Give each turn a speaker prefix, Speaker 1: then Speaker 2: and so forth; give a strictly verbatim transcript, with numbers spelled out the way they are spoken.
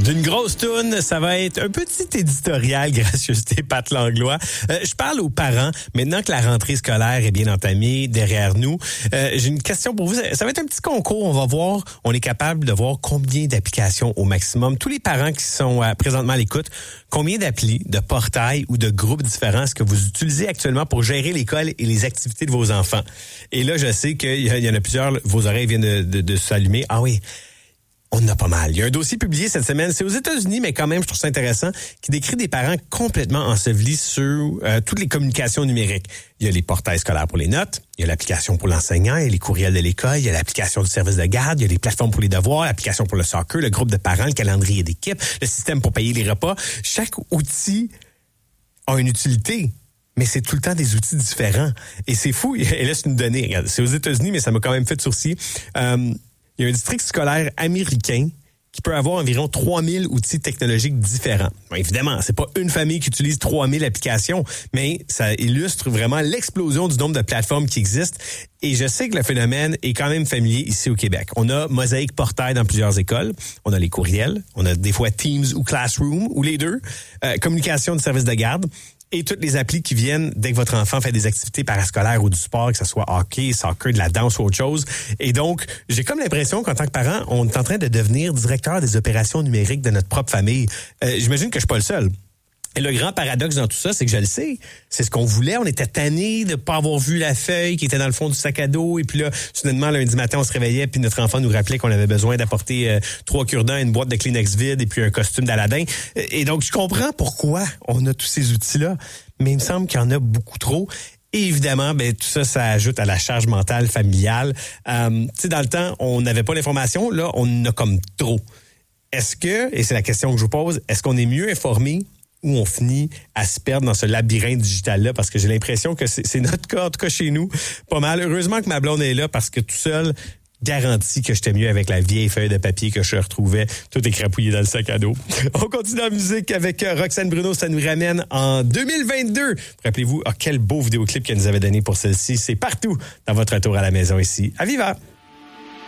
Speaker 1: D'une grosse toune, ça va être un petit éditorial, gracieuseté Pat Langlois. Euh, je parle aux parents, maintenant que la rentrée scolaire est bien entamée, derrière nous. Euh, j'ai une question pour vous. Ça va être un petit concours. On va voir, on est capable de voir combien d'applications au maximum. Tous les parents qui sont euh, présentement à l'écoute, combien d'applis, de portails ou de groupes différents est-ce que vous utilisez actuellement pour gérer l'école et les activités de vos enfants? Et là, je sais qu'il y, y en a plusieurs, vos oreilles viennent de, de, de s'allumer. Ah oui, on en a pas mal. Il y a un dossier publié cette semaine, c'est aux États-Unis, mais quand même, je trouve ça intéressant, qui décrit des parents complètement ensevelis sur euh, toutes les communications numériques. Il y a les portails scolaires pour les notes, il y a l'application pour l'enseignant, il y a les courriels de l'école, il y a l'application du service de garde, il y a les plateformes pour les devoirs, l'application pour le soccer, le groupe de parents, le calendrier d'équipe, le système pour payer les repas. Chaque outil a une utilité. Mais c'est tout le temps des outils différents. Et c'est fou. Et là, c'est une donnée. Regarde, c'est aux États-Unis, mais ça m'a quand même fait sourciller. Euh, il y a un district scolaire américain qui peut avoir environ trois mille outils technologiques différents. Bon, évidemment, c'est pas une famille qui utilise trois mille applications, mais ça illustre vraiment l'explosion du nombre de plateformes qui existent. Et je sais que le phénomène est quand même familier ici au Québec. On a Mosaïque Portail dans plusieurs écoles. On a les courriels. On a des fois Teams ou Classroom, ou les deux. Euh, communication du service de garde. Et toutes les applis qui viennent dès que votre enfant fait des activités parascolaires ou du sport, que ce soit hockey, soccer, de la danse ou autre chose. Et donc, j'ai comme l'impression qu'en tant que parent, on est en train de devenir directeur des opérations numériques de notre propre famille. Euh, j'imagine que je suis pas le seul. Et le grand paradoxe dans tout ça, c'est que je le sais. C'est ce qu'on voulait. On était tannés de pas avoir vu la feuille qui était dans le fond du sac à dos. Et puis là, soudainement, lundi matin, on se réveillait puis notre enfant nous rappelait qu'on avait besoin d'apporter euh, trois cure-dents, une boîte de Kleenex vide et puis un costume d'Aladin. Et donc, je comprends pourquoi on a tous ces outils-là. Mais il me semble qu'il y en a beaucoup trop. Et évidemment, ben tout ça, ça ajoute à la charge mentale familiale. Euh, tu sais, dans le temps, on n'avait pas l'information. Là, on en a comme trop. Est-ce que, et c'est la question que je vous pose, est-ce qu'on est mieux informé où on finit à se perdre dans ce labyrinthe digital-là, parce que j'ai l'impression que c'est, c'est notre cas, en tout cas chez nous, pas mal. Heureusement que ma blonde est là, parce que tout seul, garantie que j'étais mieux avec la vieille feuille de papier que je retrouvais, tout écrapouillé dans le sac à dos. On continue en musique avec Roxane Bruno, ça nous ramène en deux mille vingt-deux. Rappelez-vous, oh, quel beau vidéoclip qu'elle nous avait donné pour celle-ci. C'est partout dans votre retour à la maison ici. À Viva!